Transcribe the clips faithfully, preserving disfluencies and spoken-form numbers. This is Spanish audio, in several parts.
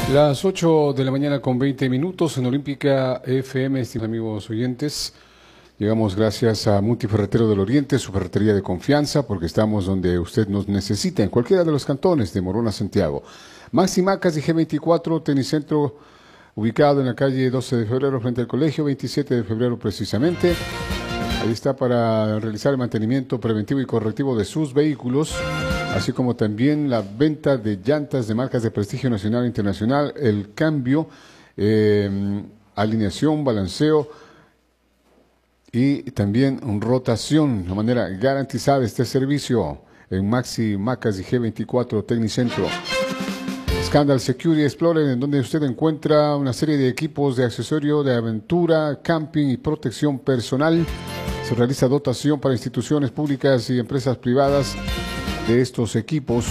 Las ocho de la mañana con veinte minutos en Olímpica F M, estimados amigos oyentes. Llegamos gracias a Multiferretero del Oriente, su ferretería de confianza, porque estamos donde usted nos necesita, en cualquiera de los cantones de Morona, Santiago. Maximacas y G veinticuatro, Tenicentro, ubicado en la calle doce de febrero, frente al colegio, veintisiete de febrero precisamente. Ahí está para realizar el mantenimiento preventivo y correctivo de sus vehículos, así como también la venta de llantas de marcas de prestigio nacional e internacional, el cambio, eh, alineación, balanceo y también rotación de manera garantizada. Este servicio en Maxi Macas y G veinticuatro Tecnicentro. Scandal Security Explorer, en donde usted encuentra una serie de equipos de accesorio de aventura, camping y protección personal. Se realiza dotación para instituciones públicas y empresas privadas de estos equipos.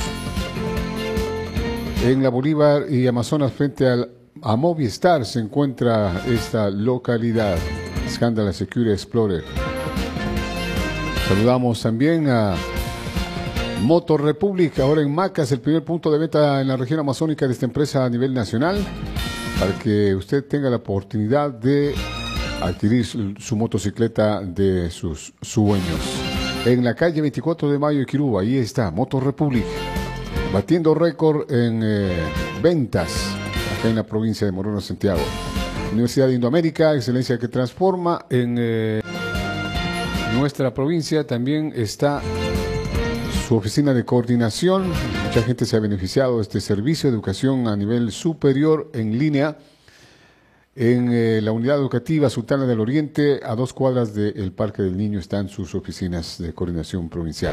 En la Bolívar y Amazonas, frente al, a Movistar, se encuentra esta localidad. Scandal Security Explorer. Saludamos también a Motor Republic, ahora en Macas, el primer punto de venta en la región amazónica de esta empresa a nivel nacional, para que usted tenga la oportunidad de adquirir su, su motocicleta de sus sueños. En la calle veinticuatro de mayo de Quiruba, ahí está Motor Republic, batiendo récord en eh, ventas acá en la provincia de Morona, Santiago. Universidad de Indoamérica, excelencia que transforma. En eh, nuestra provincia también está su oficina de coordinación. Mucha gente se ha beneficiado de este servicio de educación a nivel superior en línea. En eh, la unidad educativa Sultana del Oriente, a dos cuadras del Parque del Niño, están sus oficinas de coordinación provincial.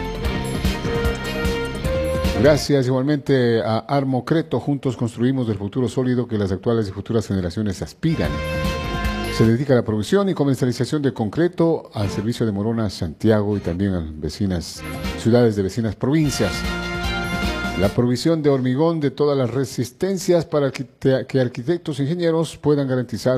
Gracias igualmente a Armocreto. Juntos construimos el futuro sólido que las actuales y futuras generaciones aspiran. Se dedica a la provisión y comercialización de concreto al servicio de Morona, Santiago y también a vecinas, ciudades de vecinas provincias. La provisión de hormigón de todas las resistencias para que arquitectos e ingenieros puedan garantizar